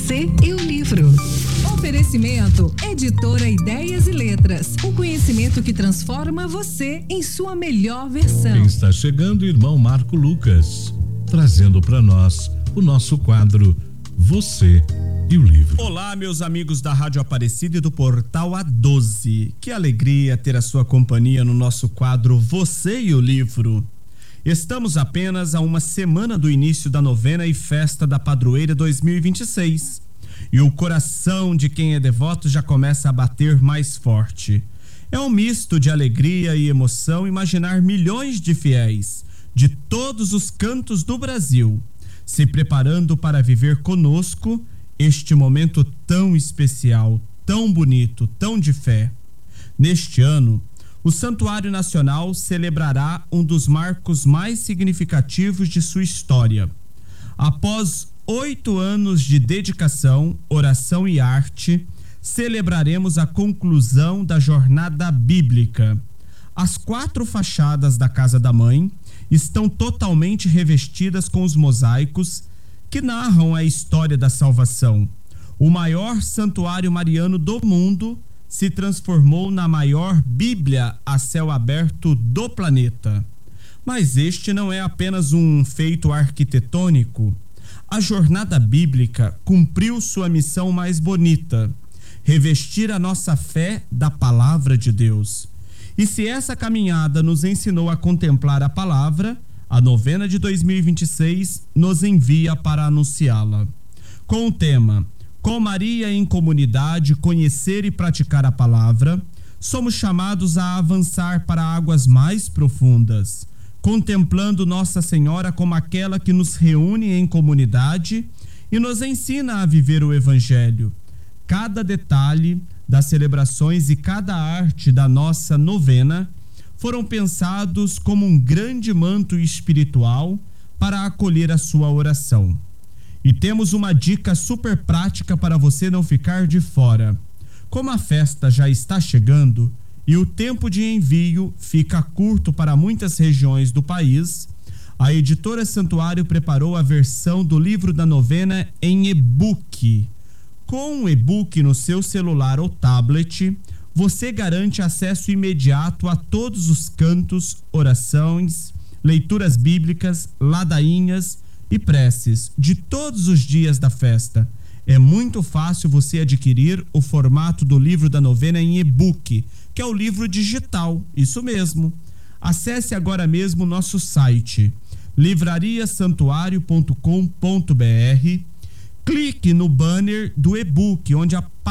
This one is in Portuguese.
Você e o livro. Oferecimento Editora Ideias e Letras. O conhecimento que transforma você em sua melhor versão. Está chegando o irmão Marco Lucas, trazendo para nós o nosso quadro Você e o Livro. Olá, meus amigos da Rádio Aparecida e do Portal A12. Que alegria ter a sua companhia no nosso quadro Você e o Livro. Estamos apenas a uma semana do início da novena e festa da Padroeira 2026. E o coração de quem é devoto já começa a bater mais forte. É um misto de alegria e emoção imaginar milhões de fiéis de todos os cantos do Brasil se preparando para viver conosco este momento tão especial, tão bonito, tão de fé. Neste ano, o Santuário Nacional celebrará um dos marcos mais significativos de sua história. Após 8 anos de dedicação, oração e arte, celebraremos a conclusão da jornada bíblica. As 4 fachadas da Casa da Mãe estão totalmente revestidas com os mosaicos que narram a história da salvação. O maior santuário mariano do mundo se transformou na maior Bíblia a céu aberto do planeta. Mas este não é apenas um feito arquitetônico. A jornada bíblica cumpriu sua missão mais bonita: revestir a nossa fé da palavra de Deus. E se essa caminhada nos ensinou a contemplar a palavra, a novena de 2026 nos envia para anunciá-la. Com o tema Com Maria em Comunidade, Conhecer e Praticar a Palavra, somos chamados a avançar para águas mais profundas, contemplando Nossa Senhora como aquela que nos reúne em comunidade e nos ensina a viver o Evangelho. Cada detalhe das celebrações e cada arte da nossa novena foram pensados como um grande manto espiritual para acolher a sua oração. E temos uma dica super prática para você não ficar de fora. Como a festa já está chegando e o tempo de envio fica curto para muitas regiões do país, a Editora Santuário preparou a versão do livro da novena em e-book. Com um e-book no seu celular ou tablet, você garante acesso imediato a todos os cantos, orações, leituras bíblicas, ladainhas e preces de todos os dias da festa. É muito fácil você adquirir o formato do livro da novena em e-book, que é o livro digital, isso mesmo. Acesse agora mesmo o nosso site livrariasantuario.com.br, clique no banner do e-book, onde